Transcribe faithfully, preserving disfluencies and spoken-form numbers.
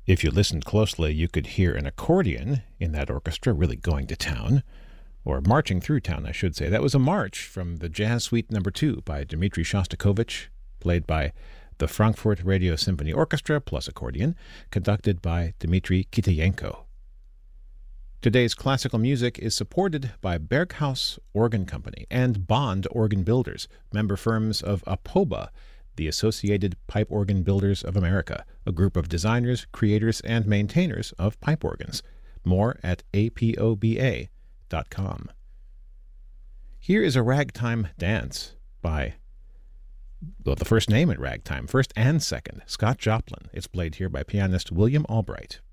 If you listened closely, you could hear an accordion in that orchestra really going to town, or marching through town, I should say. That was a march from the Jazz Suite Number Two by Dmitri Shostakovich, played by the Frankfurt Radio Symphony Orchestra plus accordion, conducted by Dmitri Kitayenko. Today's classical music is supported by Berghaus Organ Company and Bond Organ Builders, member firms of APOBA, the Associated Pipe Organ Builders of America, a group of designers, creators, and maintainers of pipe organs. More at A P O B A dot com. Here is a ragtime dance by, well, the first name in ragtime, first and second, Scott Joplin. It's played here by pianist William Albright.